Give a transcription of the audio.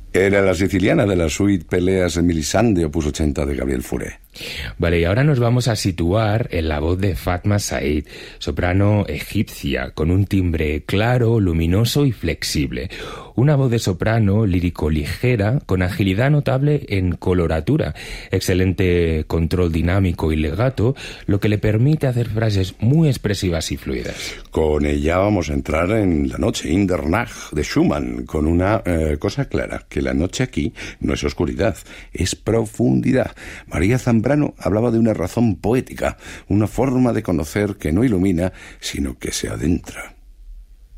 Era la siciliana de la suite Peleas en Melisande, opus 80 de Gabriel Fauré. Vale, y ahora nos vamos a situar en la voz de Fatma Said, soprano egipcia, con un timbre claro, luminoso y flexible. Una voz de soprano lírico-ligera, con agilidad notable en coloratura, excelente control dinámico y legato, lo que le permite hacer frases muy expresivas y fluidas. Con ella vamos a entrar en la noche, in der Nacht, de Schumann, con una cosa clara, que la noche aquí no es oscuridad, es profundidad. María Zambrano hablaba de una razón poética, una forma de conocer que no ilumina, sino que se adentra.